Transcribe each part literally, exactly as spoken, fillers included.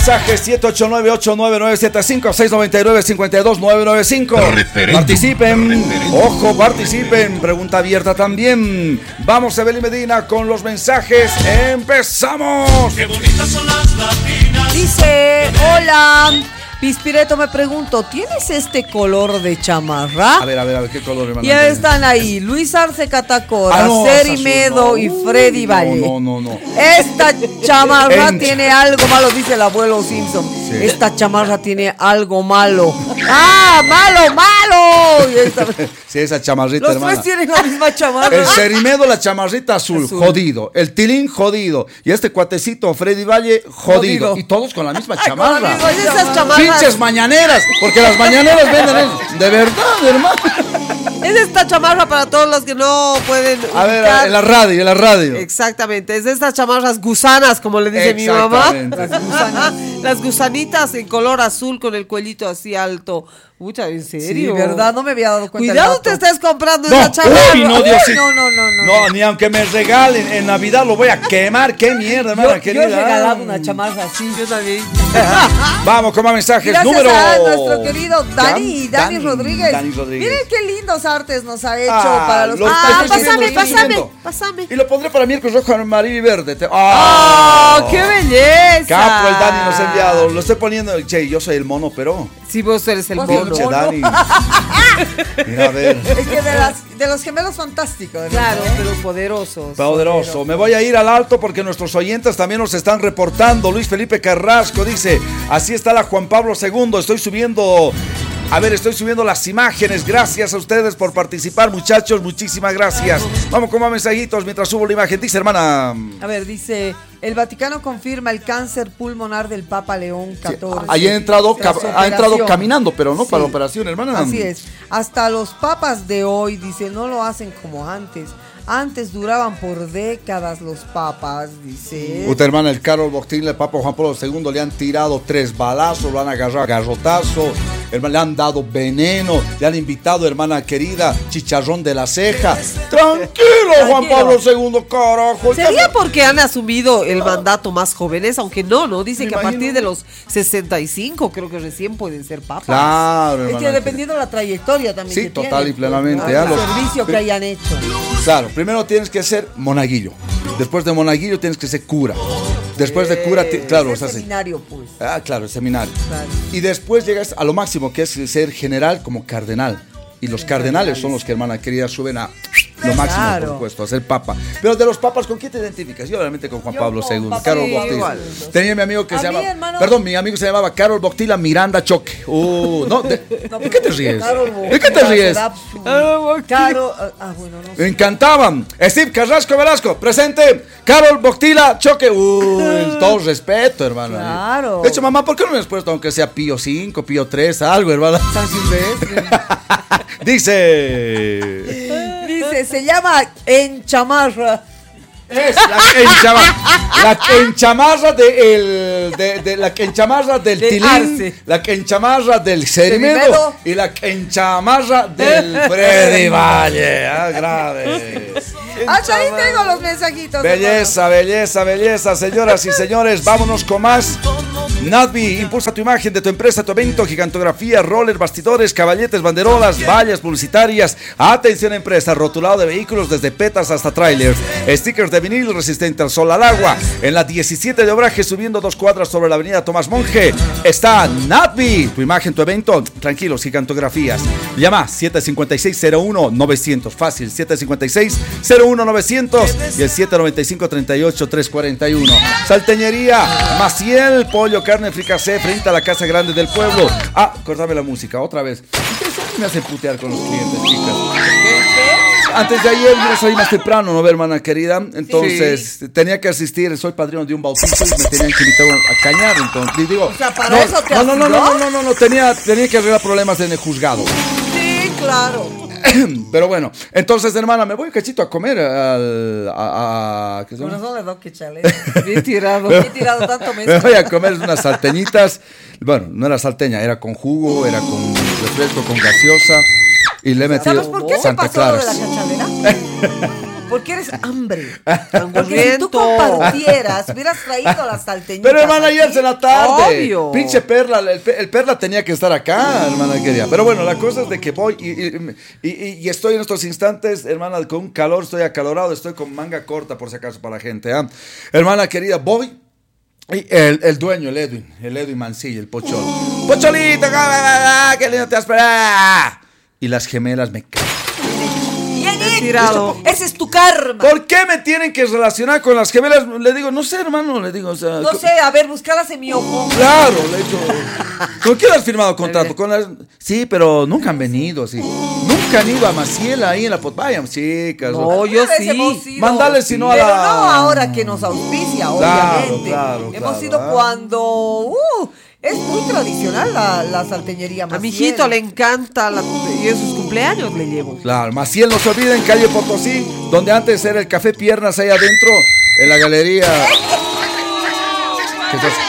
mensajes siete ocho nueve, ocho nueve nueve siete cinco, seis nueve nueve, cinco dos nueve nueve cinco. Participen, ojo, participen. Pregunta abierta también. Vamos, Evelyn Medina, con los mensajes. ¡Empezamos! Qué bonitas son las latinas. Dice, hola, Pispireto, me pregunto, ¿tienes este color de chamarra? A ver, a ver, a ver, ¿qué color, hermano? Ya están ahí, Luis Arce Catacora, Ah, no, Seri azul, Medo no. y Freddy No, Valle. no, no, no. Esta chamarra En- tiene algo malo, dice el abuelo Simpson. Sí. Esta chamarra tiene algo malo. ¡Ah, malo, malo! Y esta- Sí, esa chamarrita, Los hermana. tres tienen la misma chamarra. El Cerimedo, la chamarrita azul, Azul. jodido. El Tilín, jodido. Y este cuatecito, Freddy Valle, jodido. Jodido. Y todos con la misma Con la chamarra. misma esas chamarras. Pinches mañaneras, porque las mañaneras venden eso. De verdad, hermano. Es esta chamarra para todos los que no pueden A ver, ubicar. en la radio, en la radio. Exactamente, es de estas chamarras gusanas, como le dice mi mamá. Exactamente. Las gusanas. Las gusanitas en color azul con el cuellito así alto. Mucha, ¿en serio? Sí, ¿verdad? No me había dado cuenta. Cuidado, el te dato. estés comprando No, esa chamarra. uy, no, Diosito. No, no, no, no. No, ni aunque me regalen en Navidad lo voy a quemar. Qué mierda, hermana Yo, yo querida. he regalado una chamarra así. Yo también. Vamos con más mensajes. Gracias Número. a nuestro querido Dani, Jan- Dani, Rodríguez. Dani Rodríguez. Miren qué lindos artes nos ha hecho Ah, para los los Ah, estoy pásame, viendo, estoy pásame, viendo. pásame. Y lo pondré para miércoles rojo, amarillo y verde. Te- ¡Oh, ¡Oh! qué belleza! Capo, el Dani nos ha enviado. Lo estoy poniendo. Che, yo soy el mono, pero. Si vos eres el Vos mono. Pinche Dani. Mira, a ver. Es que de, las, de los gemelos fantásticos. ¿no? Claro, pero poderosos. Poderoso. Me voy a ir al alto porque nuestros oyentes también nos están reportando. Luis Felipe Carrasco dice: así está la Juan Pablo segundo. Estoy subiendo. A ver, estoy subiendo las imágenes. Gracias a ustedes por participar, muchachos. Muchísimas gracias. Vamos con más mensajitos mientras subo la imagen. Dice, hermana. A ver, dice, el Vaticano confirma el cáncer pulmonar del Papa León catorce. Ahí ha entrado, Tras ca- su ha entrado operación. caminando, pero no Sí. para la operación, hermana. Así es. Hasta los papas de hoy, dice, no lo hacen como antes. Antes duraban por décadas los papas, dice. Usted, hermana, el Carol Boctín, el Papa Juan Pablo segundo, le han tirado tres balazos, lo han agarrado a garrotazo, hermana, le han dado veneno, le han invitado, hermana querida, chicharrón de la ceja. Tranquilo, Juan Tranquilo. Pablo segundo, carajo. ¿Sería porque han asumido el mandato más jóvenes? Aunque no, ¿no? Dice Me que a imagino. partir de los sesenta y cinco creo que recién pueden ser papas. Claro, Es hermana. que dependiendo de la trayectoria también. Sí, que total tienen, y plenamente, pues, ya ¿no? los- El servicio que hayan hecho. Claro, primero tienes que ser monaguillo. Después de monaguillo tienes que ser cura. Después de cura, ti- claro, Es estás en- seminario, pues. Ah, claro, el seminario. Claro. Y después llegas a lo máximo, que es ser general como cardenal. Y los cardenales son los que, hermana querida, suben a lo máximo, Claro. por supuesto, a ser papa. Pero de los papas, ¿con quién te identificas? Yo, obviamente, con Juan Yo Pablo con segundo, Papa Carol sí, Boctila. igual. Tenía mi amigo que A se mí, llamaba. hermano- Perdón, mi amigo se llamaba Carol Boctila Miranda Choque. Uh, no, de, ¿de qué te ríes? Carol ¿De qué te Boctila, ríes? será su- Caro, ah, ah, bueno, no sé. Me encantaban. Steve Carrasco Velasco, presente. Carol Boctila Choque. Uy, todo respeto, hermano. Claro. De hecho, mamá, ¿por qué no me has puesto aunque sea Pío cinco, Pío tres, algo, hermana? San Silvestre. Dice. Dice, se llama En Chamarra. Es la enchamarra, la enchamarra de el, de, de la enchamarra del De Tilín, Arce. la enchamarra del Cerimedo Cerimedo. y la enchamarra del Freddy Valle. Ah, grave. Hasta ahí tengo los mensajitos. Belleza, belleza, belleza, señoras y señores, vámonos con más. Nadvi, impulsa tu imagen de tu empresa, tu evento, gigantografía, roller, bastidores, caballetes, banderolas, vallas publicitarias. Atención empresa, rotulado de vehículos desde petas hasta trailers, stickers de vinil resistente al sol, al agua. En la diecisiete de Obraje, subiendo dos cuadras sobre la avenida Tomás Monge, está Nadvi. Tu imagen, tu evento, tranquilos, gigantografías. Llama siete cinco seis cero uno nueve cero cero, fácil, siete cinco seis cero uno nueve cero cero y el siete nueve cinco, tres ocho, tres cuatro uno. Salteñería Maciel, pollo, carne fricasé frente a la Casa Grande del Pueblo. Ah, cortame la música, otra vez. Ustedes siempre me hacen putear con los clientes, chicas. Antes de ayer yo salí más temprano, ¿no, hermana querida? Entonces tenía que asistir, soy padrino de un bautizo y me tenían que invitar a cañar, entonces y digo, O sea, ¿para no, eso te no, no, no, asignó? no, no, no, no, tenía, tenía que arreglar problemas en el juzgado. Sí, claro. Pero bueno, entonces, hermana, me voy un cachito a comer al, a, a- ¿qué se llama? Corazón le doy que chale. Bien tirado. He tirado tanto Me mes. voy a comer unas salteñitas. Bueno, no era salteña, era con jugo, era con refresco, con gaseosa. Y le he metido ¿Sabes por qué se Santa pasó lo de Clara. la cachadera? Porque eres hambre. Porque si Hambriento. tú compartieras, hubieras traído las salteñitas. Pero hermana, ayer aquí. en la tarde. Obvio. Pinche Perla, el, pe- el Perla tenía que estar acá, hermana querida. Pero bueno, la cosa es de que voy y, y- y- y estoy en estos instantes, hermana, con un calor, estoy acalorado, estoy con manga corta por si acaso para la gente. ¿ah? Hermana querida, voy. Y el, el dueño, el Edwin, el Edwin Mancilla, el Pochol. Pocholito, qué lindo te has esperado. Y las gemelas me caen. Bien, bien. Tirado. Ese es tu karma. ¿Por qué me tienen que relacionar con las gemelas? Le digo, no sé, hermano, le digo, o sea. No co- sé, a ver, buscalas en mi ojo. Claro, le digo. ¿Con quién has firmado contrato? Con las... Sí, pero nunca han venido así. Nunca han ido a Maciela ahí en la pot. Vayan, chicas. No, yo Una vez sí. hemos ido. Mándale si no a Pero la- no ahora que nos auspicia, Claro, obviamente. claro, Hemos claro, ido ¿ah? cuando... Uh, es muy tradicional la, la salteñería A Maciel. mi hijito le encanta la, y en sus cumpleaños le llevo. Claro, Maciel, no se olviden, calle Potosí, donde antes era el Café Piernas ahí adentro, en la galería. ¿Qué es eso?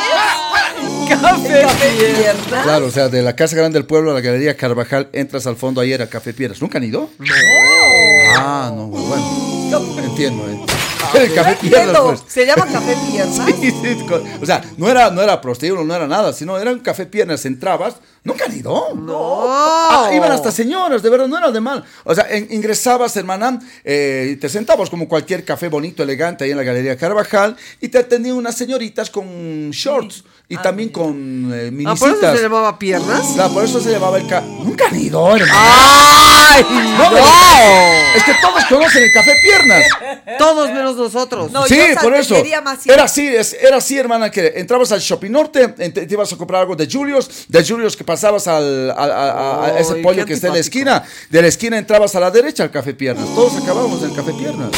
Café Pierna. Claro, o sea, de la Casa Grande del Pueblo a la Galería Carvajal, entras al fondo, ahí era Café Piernas. ¿Nunca han ido? No. Ah, no, bueno, entiendo, ¿eh? No El Café Piernas, entiendo. pues. Se llama Café Pierna. Sí, sí, co- o sea, no era, no era prostíbulo, no era nada, sino era un Café Piernas, entrabas, ¿nunca han ido? No. Ah, iban hasta señoras, de verdad, no era de mal. O sea, en- ingresabas, hermana, eh, y te sentabas como cualquier café bonito, elegante, ahí en la Galería Carvajal, y te atendían unas señoritas con shorts y Ah, también mira. con eh, Ah, por eso minicitas. se llamaba piernas. Claro, por eso se llamaba el café. Nunca han ido, hermano. ¡Ay! No, ¡No! Es que todos conocen el Café Piernas. Todos menos nosotros. No, Sí, yo por eso. salteñería Maciel. Era así, es- era así, hermana, que entrabas al Shopping Norte, ent- te ibas a comprar algo de Julius, de Julius que pasabas al, al- a, a- a ese Ay, pollo qué que está en la antipático. esquina, de la esquina entrabas a la derecha al Café Piernas. Todos acabábamos en el Café Piernas.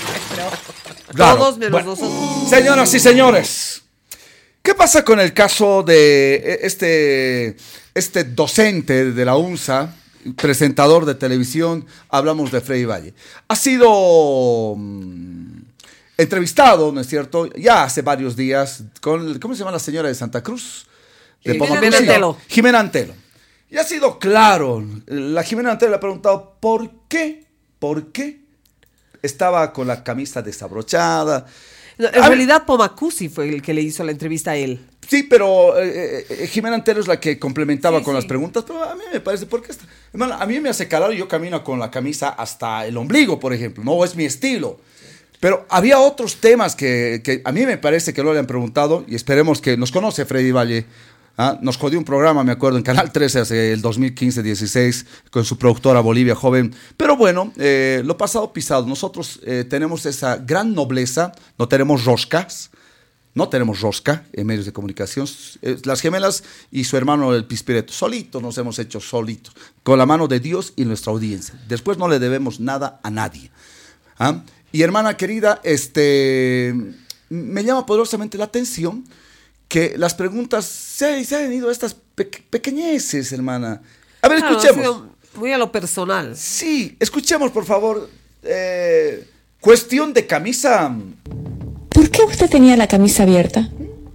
Claro. Todos menos Bueno, nosotros. señoras y señores, ¿qué pasa con el caso de este, este docente de la UNSA, presentador de televisión? Hablamos de Freddy Valle. Ha sido mm, entrevistado, ¿no es cierto? Ya hace varios días con, ¿cómo se llama la señora de Santa Cruz? De Eh, Pomacruz, Jimena sí. Antelo. Jimena Antelo. Y ha sido claro, la Jimena Antelo le ha preguntado, ¿por qué? ¿Por qué estaba con la camisa desabrochada? No, en A ver, realidad, Pomacusi fue el que le hizo la entrevista a él. sí, pero eh, eh, Jimena Antero es la que complementaba Sí, con sí. las preguntas, pero a mí me parece, ¿por qué está? Hermano, a mí me hace calor y yo camino con la camisa hasta el ombligo, por ejemplo, no es mi estilo. Pero había otros temas que, que a mí me parece que no le han preguntado y esperemos que nos conoce Freddy Valle. ¿Ah? Nos jodió un programa, me acuerdo, en Canal trece hace el dos mil quince dieciséis con su productora Bolivia Joven. Pero bueno, eh, lo pasado pisado. Nosotros eh, tenemos esa gran nobleza, no tenemos roscas, no tenemos rosca en medios de comunicación. Eh, Las gemelas y su hermano el Pispireto, solitos nos hemos hecho solitos, con la mano de Dios y nuestra audiencia. Después no le debemos nada a nadie. ¿Ah? Y hermana querida, este, me llama poderosamente la atención que las preguntas se, se han ido a estas pe- pequeñeces, hermana. A ver, Claro, ha escuchemos. sido muy a lo personal. Sí, escuchemos, por favor. Eh, cuestión de camisa. ¿Por qué usted tenía la camisa abierta?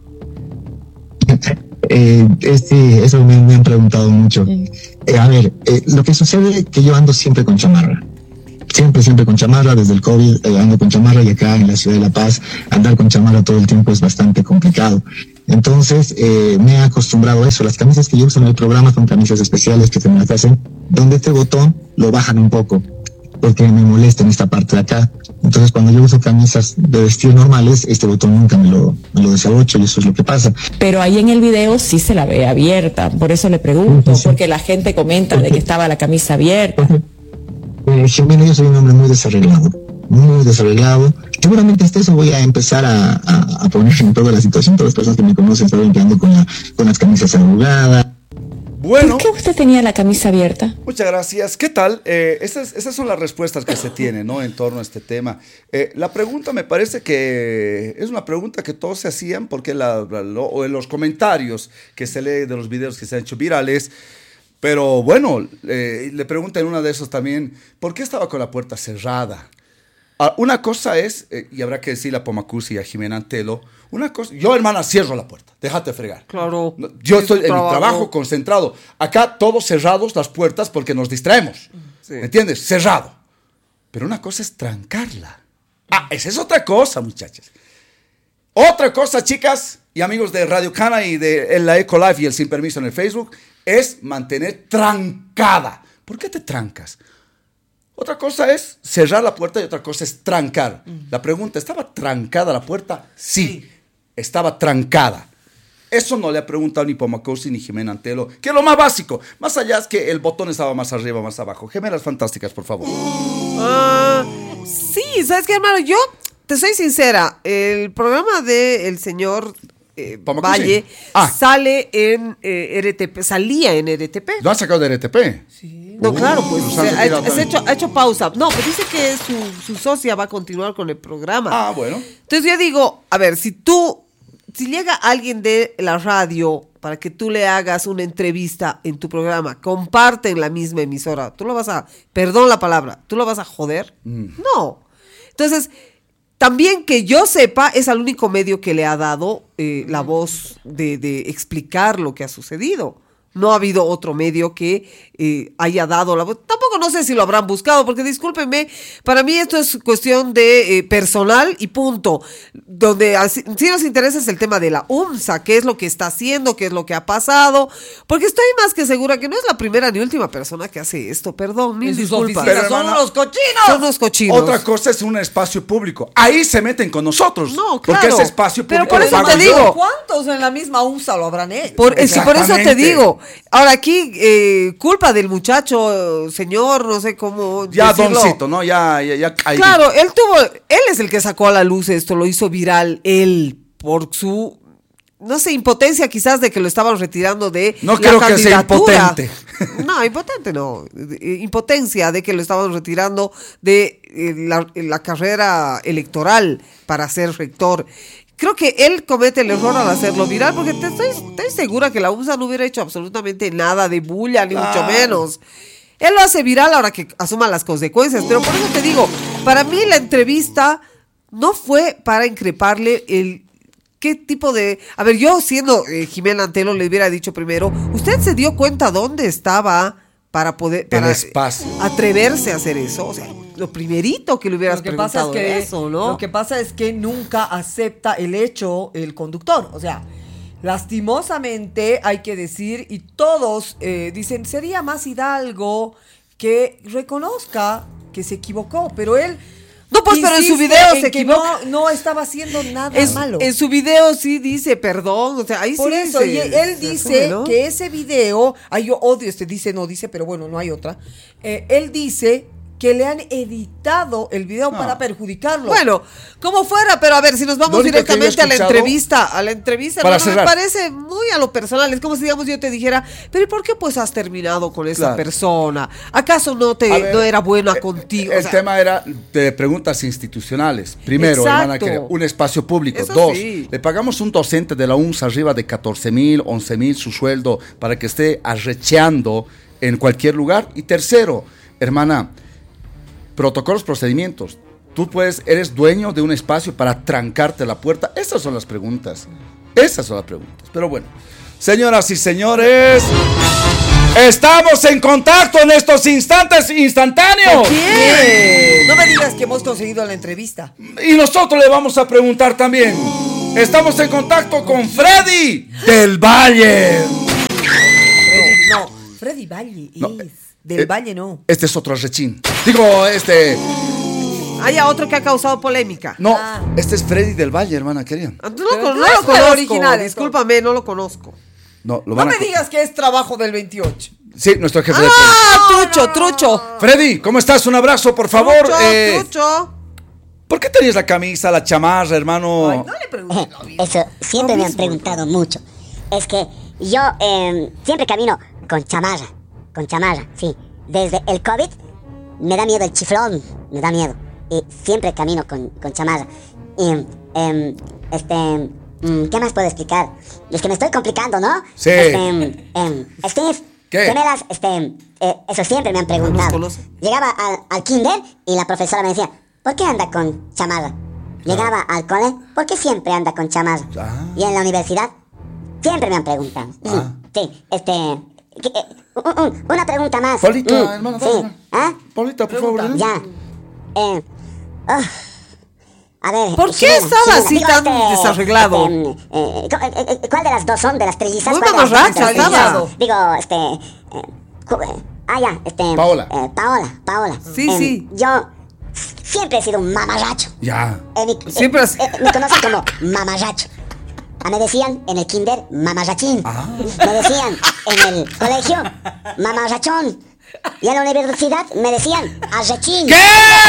Eh, este, eso me, me han preguntado mucho. Eh, a ver, eh, lo que sucede es que yo ando siempre con chamarra. Siempre, siempre con chamarra, desde el COVID eh, ando con chamarra y acá en la ciudad de La Paz andar con chamarra todo el tiempo es bastante complicado. Entonces eh, me he acostumbrado a eso. Las camisas que yo uso en el programa son camisas especiales que se me las hacen, donde este botón lo bajan un poco, porque me molesta en esta parte de acá. Entonces cuando yo uso camisas de vestir normales, este botón nunca me lo, me lo desabrocho y eso es lo que pasa. Pero ahí en el video sí se la ve abierta, por eso le pregunto, Sí, sí. porque la gente comenta de que estaba la camisa abierta. Eh, Jimena, yo soy un hombre muy desarreglado, muy desarreglado. Seguramente hasta eso voy a empezar a, a, a poner en toda la situación. Todas las personas que me conocen saben que ando con, la, con las camisas arrugadas. Bueno, ¿Por qué usted tenía la camisa abierta? muchas gracias. ¿Qué tal? Eh, esas, esas son las respuestas que se tienen, ¿no? En torno a este tema. Eh, la pregunta me parece que es una pregunta que todos se hacían porque la, la- lo- o en los comentarios que se lee de los videos que se han hecho virales. Pero bueno, eh, le preguntan una de esos también, ¿por qué estaba con la puerta cerrada? Ah, una cosa es, eh, y habrá que decirle a Pomacusi y a Jimena Antelo, una cosa, yo hermana cierro la puerta, déjate fregar. Claro. No, yo Es estoy su en mi trabajo. trabajo concentrado. Acá todos cerrados las puertas porque nos distraemos. Sí. ¿Me entiendes? Cerrado. Pero una cosa es trancarla. Ah, esa es otra cosa, muchachas. Otra cosa, chicas y amigos de Radio Cana y de la Eco Life y el Sin Permiso en el Facebook, es mantener trancada. ¿Por qué te trancas? Otra cosa es cerrar la puerta y otra cosa es trancar. La pregunta, ¿estaba trancada la puerta? Sí, estaba trancada. Eso no le ha preguntado ni Pomacosi ni Jimena Antelo, que es lo más básico. Más allá es que el botón estaba más arriba, más abajo. Gemelas fantásticas, por favor. Ah, sí, ¿sabes qué, hermano? Yo te soy sincera. El programa del señor eh, Pomacosi. Valle Ah. sale en eh, R T P, salía en R T P. ¿Lo han sacado de R T P? Sí. No, claro, pues Los se han ha, retirado hecho, se ha también. hecho, ha hecho pausa. No, pero dice que su, su socia va a continuar con el programa. Ah, bueno. Entonces yo digo, a ver, si tú, si llega alguien de la radio para que tú le hagas una entrevista en tu programa, comparten la misma emisora, tú lo vas a, perdón la palabra, tú lo vas a joder. Mm. No. Entonces, también que yo sepa, es el único medio que le ha dado eh, la voz de, de explicar lo que ha sucedido. No ha habido otro medio que eh, haya dado la voz. Tampoco no sé si lo habrán buscado, porque discúlpenme, para mí esto es cuestión de eh, personal y punto. Donde así, sí nos interesa es el tema de la U M S A, qué es lo que está haciendo, qué es lo que ha pasado, porque estoy más que segura que no es la primera ni última persona que hace esto, perdón, mil En sus disculpas. oficinas Pero, son hermana, unos cochinos. Son unos cochinos. Otra cosa es un espacio público. Ahí se meten con nosotros. No, Porque claro. ese espacio Pero público por lo eso pago te yo. digo. ¿Cuántos en la misma U M S A lo habrán hecho? Por, es que por eso te Exactamente. digo. Ahora aquí, eh, culpa del muchacho, señor, no sé cómo Ya, decirlo. doncito, ¿no? Ya, ya, ya. ahí. Claro, él tuvo, él es el que sacó a la luz esto, lo hizo viral, él, por su, no sé, impotencia quizás de que lo estaban retirando de No la creo que sea candidatura. impotente. No, impotente no, eh, impotencia de que lo estaban retirando de eh, la, la carrera electoral para ser rector. Creo que él comete el error al hacerlo viral, porque te estoy, estoy segura que la U M S A no hubiera hecho absolutamente nada de bulla, ni mucho Claro. menos. Él lo hace viral ahora que asuma las consecuencias, pero por eso te digo, para mí la entrevista no fue para increparle el qué tipo de... A ver, yo siendo eh, Jimena Antelo le hubiera dicho primero, ¿usted se dio cuenta dónde estaba para poder... El para espacio. atreverse a hacer eso? O sea, lo primerito que le hubieras Lo que pasa es preguntado que eso, ¿no? lo que pasa es que nunca acepta el hecho el conductor, o sea, lastimosamente hay que decir y todos eh, dicen sería más Hidalgo que reconozca que se equivocó, pero él No, pues, pero en su insiste video en se que equivoca. no, no estaba haciendo nada Es- malo. en su video sí dice perdón, o sea, ahí Por sí eso, se- y él se dice asume, ¿no? que ese video, ay, yo odio este dice, no dice, pero bueno, no hay otra. Eh, él dice que le han editado el video No. para perjudicarlo. Bueno, como fuera, pero a ver, si nos Lo vamos único que yo he directamente a la escuchado- entrevista, a la entrevista, Para hermano, me cerrar. parece muy a lo personal. Es como si, digamos, yo te dijera, pero ¿y por qué pues has terminado con esa Claro. persona? ¿Acaso no te A ver, no era buena eh, contigo? El O sea, tema era de preguntas institucionales. Primero, Exacto. hermana, querida, un espacio público. Eso Dos, sí. le pagamos un docente de la U M S A arriba de catorce mil, once mil su sueldo para que esté arrecheando en cualquier lugar. Y tercero, hermana, protocolos, procedimientos. Tú puedes, eres dueño de un espacio para trancarte la puerta. Esas son las preguntas. Esas son las preguntas. Pero bueno, señoras y señores, estamos en contacto en estos instantes instantáneos. Bien. No me digas que hemos conseguido la entrevista. Y nosotros le vamos a preguntar también. Estamos en contacto con Freddy del Valle. Freddy, no, Freddy Valle No, es. Del eh, Valle no. Este es otro arrechín. Digo, este. Hay otro que ha causado polémica. No, Ah. este es Freddy del Valle, hermana querida. Ah, No, Pero lo, no no lo es el conozco. original, esto. Discúlpame, no lo conozco. No, lo No van me a. digas que es trabajo del veintiocho. Sí, nuestro jefe de prensa. ¡Ah, trucho, trucho! Freddy, ¿cómo estás? Un abrazo, por favor. Trucho, Eh, trucho. ¿Por qué tenías la camisa, la chamarra, hermano? Ay, no le preguntes lo mismo. Eso siempre me han preguntado mucho. Es que yo eh, siempre camino con chamarra, con chamarra, sí. Desde el COVID me da miedo el chiflón, me da miedo. Y siempre camino con, con chamarra. Y, em, este, mm, ¿qué más puedo explicar? Es que me estoy complicando, ¿no? Sí. Este, em, em, Steve, ¿Qué? gemelas, este, eh, eso siempre me han preguntado. conoce. Llegaba al, al kinder y la profesora me decía, ¿por qué anda con chamarra? Llegaba al cole, ¿por qué siempre anda con chamarra? Ah. Y en la universidad, siempre me han preguntado. Ah. Sí, este... que, eh, un- un- una pregunta más. Paulita, Mm, hermano, Sí. dale. ¿Ah? Paulita, por favor. ¿eh? Ya. Eh, ah, A ver. ¿Por qué Ximena, estaba Ximena, así digo, tan este, desarreglado? este, mm, eh, eh, eh, ¿Cuál de las dos son? ¿De las trillizas? Muy ¿Cuál de las borracha, dos? estaba. Digo, este. eh, ju- eh, ah, ya, este. Paola. eh, Paola, Paola. Sí, Em, sí. Yo siempre he sido un mamarracho. Ya. Eh, mi- Siempre eh, has- eh, me conocen como mamarracho. Ah, me decían en el kinder mamarrachín. Me decían en el colegio mamarrachón. Y en la universidad me decían arrechín. ¿Qué?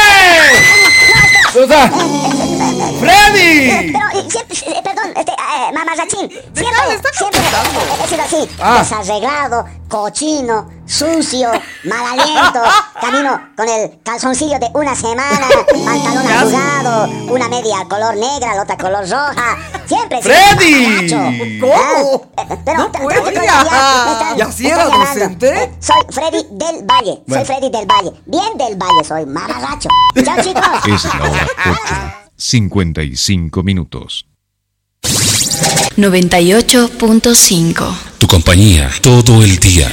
O sea, ¡Freddy! Pero, eh, siempre, eh, perdón, este, eh, mamarrachín. Siempre, Déjale, está siempre he sido así. Ah. Desarreglado, cochino, sucio, mal aliento. Camino con el calzoncillo de una semana, pantalón arrugado, una media color negra, la otra color roja. Siempre he sido ¡Freddy! mamarracho. ¿Cómo? Ah, eh, pero, No t- puede. t- todavía me están- ¿Y así me era están llamando. docente? Eh, Soy Freddy del Valle. Bueno. Soy Freddy del Valle. Bien del Valle soy, mamarracho. Chao, chicos. Es la hora ocho, cincuenta y cinco minutos. noventa y ocho punto cinco. Tu compañía todo el día.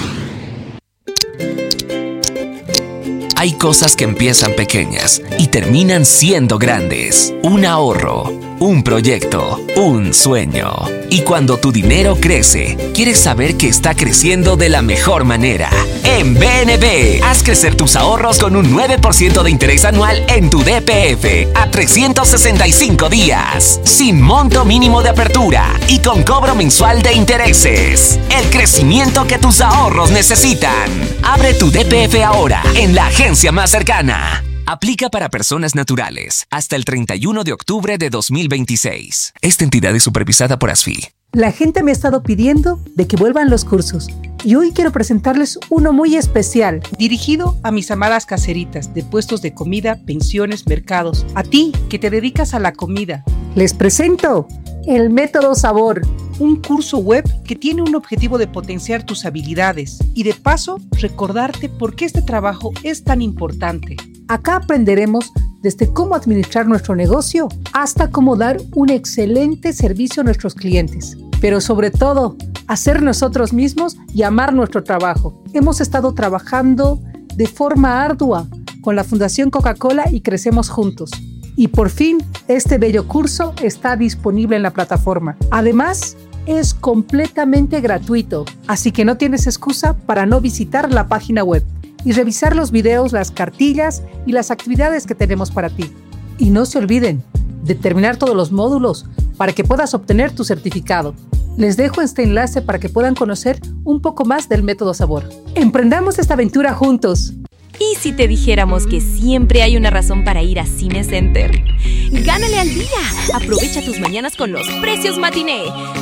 Hay cosas que empiezan pequeñas y terminan siendo grandes. Un ahorro, un proyecto, un sueño. Y cuando tu dinero crece, quieres saber que está creciendo de la mejor manera. En B N B, haz crecer tus ahorros con un nueve por ciento de interés anual en tu D P F a trescientos sesenta y cinco días, sin monto mínimo de apertura y con cobro mensual de intereses. El crecimiento que tus ahorros necesitan. Abre tu D P F ahora en la agencia más cercana. Aplica para personas naturales hasta el treinta y uno de octubre de dos mil veintiséis. Esta entidad es supervisada por ASFI. La gente me ha estado pidiendo de que vuelvan los cursos y hoy quiero presentarles uno muy especial, dirigido a mis amadas caseritas de puestos de comida, pensiones, mercados. A ti, que te dedicas a la comida. Les presento el Método Sabor, un curso web que tiene un objetivo de potenciar tus habilidades y de paso recordarte por qué este trabajo es tan importante. Acá aprenderemos desde cómo administrar nuestro negocio hasta cómo dar un excelente servicio a nuestros clientes. Pero sobre todo, a ser nosotros mismos y amar nuestro trabajo. Hemos estado trabajando de forma ardua con la Fundación Coca-Cola y Crecemos Juntos. Y por fin, este bello curso está disponible en la plataforma. Además, es completamente gratuito, así que no tienes excusa para no visitar la página web y revisar los videos, las cartillas y las actividades que tenemos para ti. Y no se olviden de terminar todos los módulos para que puedas obtener tu certificado. Les dejo este enlace para que puedan conocer un poco más del Método Sabor. ¡Emprendamos esta aventura juntos! ¿Y si te dijéramos que siempre hay una razón para ir a Cine Center? ¡Gánale al día! Aprovecha tus mañanas con los precios matiné.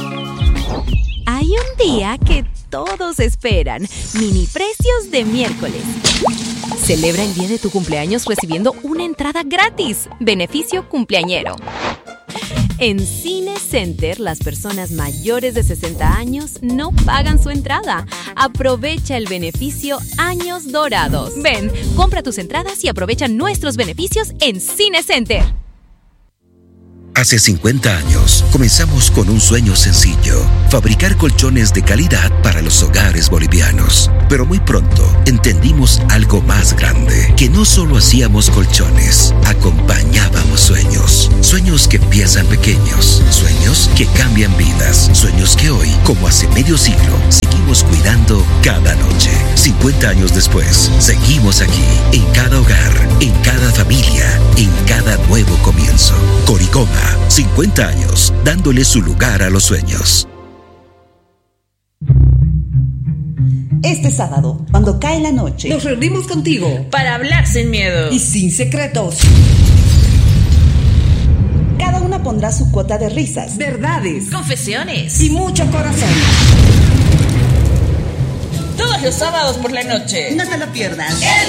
Hay un día que todos esperan. Mini precios de miércoles. Celebra el día de tu cumpleaños recibiendo una entrada gratis. Beneficio cumpleañero. En Cine Center, las personas mayores de sesenta años no pagan su entrada. Aprovecha el beneficio Años Dorados. Ven, compra tus entradas y aprovecha nuestros beneficios en Cine Center. Hace cincuenta años, comenzamos con un sueño sencillo: fabricar colchones de calidad para los hogares bolivianos. Pero muy pronto, entendimos algo más grande, que no solo hacíamos colchones, acompañábamos sueños. Sueños que empiezan pequeños, sueños que cambian vidas, sueños que hoy, como hace medio siglo, seguimos cuidando cada noche. cincuenta años después, seguimos aquí, en cada hogar, en cada familia, en cada nuevo comienzo. Coricoma, cincuenta años, dándole su lugar a los sueños. Este sábado, cuando cae la noche, nos reunimos contigo para hablar sin miedo y sin secretos. Cada una pondrá su cuota de risas, verdades, confesiones y mucho corazón. Todos los sábados por la noche. No te lo pierdas.